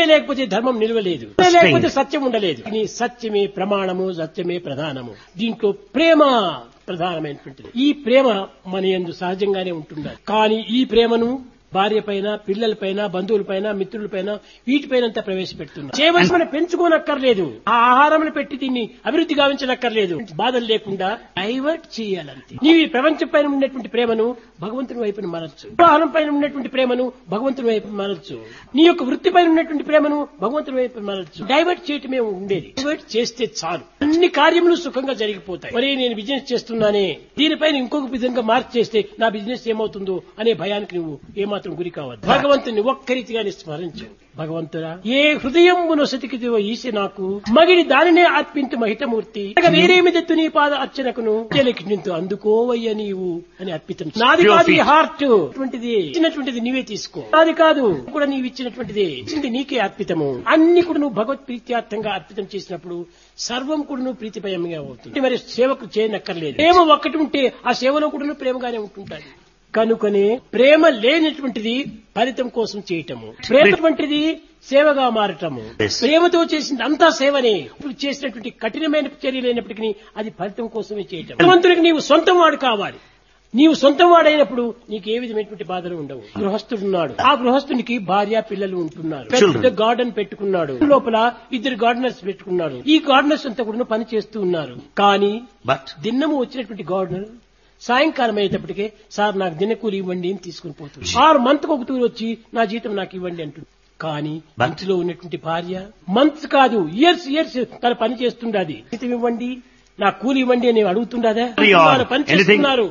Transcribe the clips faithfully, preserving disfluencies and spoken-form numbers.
ప్రేమే లేకపోతే ధర్మం నిలవలేదు, ప్రేమ లేకపోతే సత్యం ఉండలేదు. నీ సత్యమే ప్రమాణము, సత్యమే ప్రధానము. దీంట్లో ప్రేమ ప్రధానమైనటువంటిది. ఈ ప్రేమ మన యందు సహజంగానే ఉంటుండాలి. కానీ ఈ ప్రేమను భార్య పైన, పిల్లల పైన, బంధువుల పైన, మిత్రుల పైన, వీటిపైన ప్రవేశపెడుతున్నారు. చేయవలసిన పెంచుకోనక్కర్లేదు, ఆ ఆహారం పెట్టి దీన్ని అభివృద్ధి గావించనక్కర్లేదు. బాధలు లేకుండా డైవర్ట్ చేయాలంతే. నీవు ఈ ప్రపంచం పైన ఉన్నటువంటి ప్రేమను భగవంతుని వైపున మరల్చు, వివాహం పైన ఉన్నటువంటి ప్రేమను భగవంతుని వైపు మరల్చు, నీ యొక్క వృత్తి పైన ఉన్నటువంటి ప్రేమను భగవంతుని వైపు మరల్చు. డైవర్ట్ చేయటమే ఉండేది. డైవర్ట్ చేస్తే చాలు, అన్ని కార్యములు సుఖంగా జరిగిపోతాయి. మరి నేను బిజినెస్ చేస్తున్నానే, దీనిపైన ఇంకొక విధంగా మార్పు చేస్తే నా బిజినెస్ ఏమవుతుందో అనే భయానికి నువ్వు ఏమాత్రం గురి కావద్దు. భగవంతుని ఒక్క రీతిగానే స్మరించు. భగవంతుడా, ఏ హృదయమును సతికిదివో ఈసి నాకు మగిడి దానినే అర్పింతు మహితమూర్తి, వేరేమిదెత్తు నీ పాద అర్చనకును నింతు అందుకోవయ్య నీవు అని అర్పితం. నాది కాదు ఈ హార్ట్, అటువంటిది ఇచ్చినటువంటిది నీవే తీసుకో. నాది కాదు కూడా నీవు ఇచ్చినటువంటిది, ఇచ్చింది నీకే అర్పితము. అన్ని కూడా నువ్వు భగవత్ ప్రీత్యార్థంగా అర్పితం చేసినప్పుడు సర్వం కూడా నువ్వు ప్రీతిపయంగా అవుతుంది. మరి సేవకు చేయనక్కర్లేదు. ప్రేమ ఒక్కటి ఉంటే ఆ సేవలో కూడా ప్రేమగానే ఉంటుంటాయి. కనుకనే ప్రేమ లేనటువంటిది ఫలితం కోసం చేయటము, ప్రేమటువంటిది సేవగా మారటము. ప్రేమతో చేసింది అంతా సేవనే. ఇప్పుడు చేసినటువంటి కఠినమైన చర్యలు అయినప్పటికీ అది ఫలితం కోసమే చేయటం. భగవంతుడికి నీవు సొంతం వాడు కావాలి. నీవు సొంతం వాడైనప్పుడు నీకు ఏ విధమైనటువంటి బాధలు ఉండవు. గృహస్థుడున్నాడు, ఆ గృహస్థునికి భార్య పిల్లలు ఉంటున్నారు, పెద్ద గార్డెన్ పెట్టుకున్నాడు, లోపల ఇద్దరు గార్డెనర్స్ పెట్టుకున్నాడు. ఈ గార్డెనర్స్ అంతా కూడా పని చేస్తూ ఉన్నారు. కానీ దిన్నము వచ్చినటువంటి గార్డెనర్ సాయంకాలం అయ్యేటప్పటికే సార్ నాకు దినకూలి ఇవ్వండి అని తీసుకుని పోతుంది. ఆరు మంత్ ఒక తూరు వచ్చి నా జీతం నాకు ఇవ్వండి అంటుంది. కానీ ఇంట్లో ఉన్నటువంటి భార్య మంత్స్ కాదు ఇయర్స్ ఇయర్స్ తన పని చేస్తుండది. జీతం ఇవ్వండి, నా కూలి ఇవ్వండి అని అడుగుతుండదా? పని చేస్తున్నారు.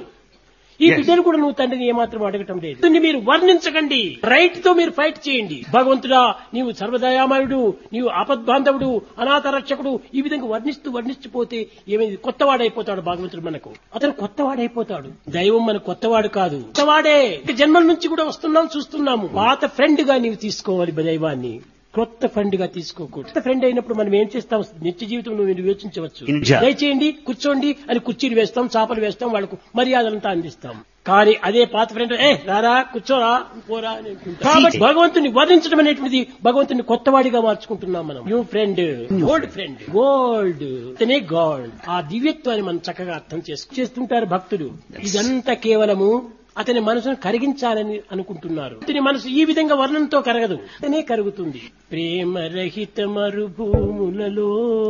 ఈ బిడ్డను కూడా నువ్వు తండ్రిని ఏమాత్రం అడగటం లేదు. దీన్ని మీరు వర్ణించకండి, రైట్ తో మీరు ఫైట్ చేయండి. భగవంతుడా, నీవు సర్వదయామయుడు, నీవు ఆపద్బాంధవుడు, అనాథ రక్షకుడు, ఈ విధంగా వర్ణిస్తూ వర్ణించిపోతే ఏమైంది? కొత్తవాడైపోతాడు భగవంతుడు మనకు. అతను కొత్తవాడైపోతాడు. దైవం మన కొత్తవాడు కాదు, కొత్తవాడే. జన్మల నుంచి కూడా వస్తున్నాం, చూస్తున్నాము. పాత ఫ్రెండ్ గా నీవు తీసుకోవాలి దైవాన్ని, కొత్త ఫ్రెండ్ గా తీసుకోకూడదు. కొత్త ఫ్రెండ్ అయినప్పుడు మనం ఏం చేస్తాం? నిత్య జీవితంలో మీరు యోచించవచ్చు. దయచేయండి, కూర్చోండి అని కుర్చీలు వేస్తాం, చాపలు వేస్తాం, వాళ్ళకు మర్యాదలంతా అందిస్తాం. కానీ అదే పాత ఫ్రెండ్ ఏ రారా కూర్చోరా పోరా అని అనుకుంటాం. కాబట్టి భగవంతుని వర్ణించడం అనేటువంటిది భగవంతుని కొత్తవాడిగా మార్చుకుంటున్నాం మనం. New friend, old friend, gold అతనే గాడ్. ఆ దివ్యత్వాన్ని మనం చక్కగా అర్థం చేసుకు చేస్తుంటారు భక్తులు. ఇదంతా కేవలము అతని మనసును కరిగించాలని అనుకుంటున్నారు. అతని మనసు ఈ విధంగా వర్ణంతో కరగదు, అతనే కరుగుతుంది. ప్రేమ రహిత మరుభూములలో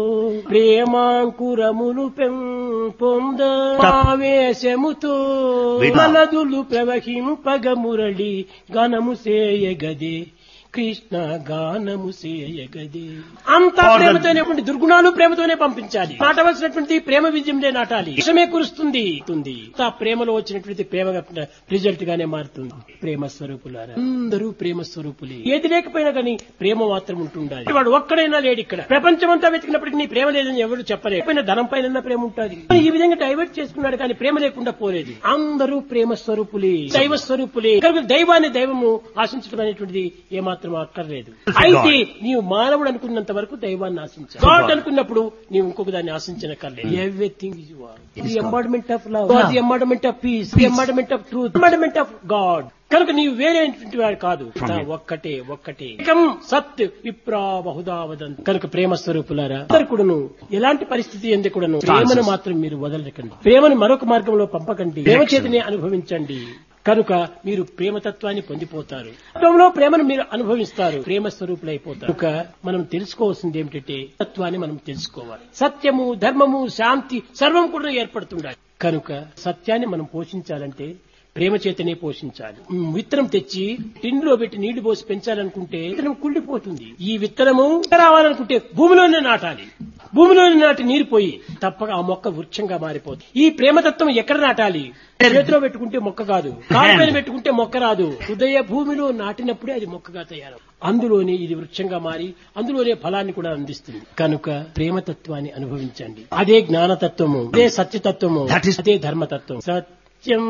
ప్రేమాంకురమును పెంపొంద ఆవేశముతో మలదులు ప్రవహింపగ మురళి గణము సేయగదే కృష్ణ గానము సేయగదే. అంతా ప్రేమతోనే, దుర్గుణాలు ప్రేమతోనే పంపించాలి. నాటవలసినటువంటి ప్రేమ విజయంలో నాటాలి. విషమే కురుస్తుంది. ఆ ప్రేమలో వచ్చినటువంటి ప్రేమ రిజల్ట్ గానే మారుతుంది. ప్రేమ స్వరూపులారా, అందరూ ప్రేమ స్వరూపులే. ఏది లేకపోయినా కానీ ప్రేమ మాత్రం ఉంటుండాలి. వాడు ఒక్కడైనా లేడు ఇక్కడ. ప్రపంచం అంతా వెతికినప్పటికీ నీ ప్రేమ లేదని ఎవరు చెప్పలేకపోయినా ధనం పైన ప్రేమ ఉంటుంది. ఈ విధంగా డైవర్ట్ చేసుకున్నాడు కానీ ప్రేమ లేకుండా పోలేదు. అందరూ ప్రేమ స్వరూపులే, దైవ స్వరూపులే. దైవాన్ని దైవము ఆశించడం అనేటువంటిది ఏమాత్రం అక్కర్లేదు. అయితే నీవు మానవుడు అనుకున్నంత వరకు దైవాన్ని ఆశించాలి. గాడ్ అనుకున్నప్పుడు నీవు ఇంకొక దాన్ని ఆశించనక్కర్లేదు. Everything is the embodiment of love, the embodiment of piece, the embodiment of truth, embodiment of God. కనుక నీవు వేరేటువంటి వాడు కాదు, ఒక్కటే ఒక్కటే ఏకం సత్ విప్రా బహుదా వదంతి. కనుక ప్రేమ స్వరూపులారా, అందరు కూడాను ఎలాంటి పరిస్థితి ఎందుకు కూడాను ప్రేమను మాత్రం మీరు వదలకండి. ప్రేమను మరొక మార్గంలో పంపకండి. ప్రేమ చేతనే అనుభవించండి. కనుక మీరు ప్రేమతత్వాన్ని పొందిపోతారు. తత్వంలో ప్రేమను మీరు అనుభవిస్తారు, ప్రేమ స్వరూపులైపోతారు. కనుక మనం తెలుసుకోవాల్సింది ఏమిటంటే తత్వాన్ని మనం తెలుసుకోవాలి. సత్యము, ధర్మము, శాంతి సర్వం కూడా ఏర్పడుతుండాలి. కనుక సత్యాన్ని మనం పోషించాలంటే ప్రేమ చేతనే పోషించాలి. విత్తనం తెచ్చి టిన్లో పెట్టి నీళ్లు పోసి పెంచాలనుకుంటే విత్తనం కుళ్ళిపోతుంది. ఈ విత్తనము రావాలనుకుంటే భూమిలోనే నాటాలి. భూమిలోనే నాటి నీరు పోయి తప్పక ఆ మొక్క వృక్షంగా మారిపోతుంది. ఈ ప్రేమతత్వం ఎక్కడ నాటాలి? చేతిలో పెట్టుకుంటే మొక్క కాదు, కాలు పైన పెట్టుకుంటే మొక్క రాదు. హృదయ భూమిలో నాటినప్పుడే అది మొక్కగా తయారు. అందులోనే ఇది వృక్షంగా మారి అందులోనే ఫలాన్ని కూడా అందిస్తుంది. కనుక ప్రేమతత్వాన్ని అనుభవించండి. అదే జ్ఞానతత్వము, అదే సత్యతత్వము, అదే ధర్మతత్వం. సత్యం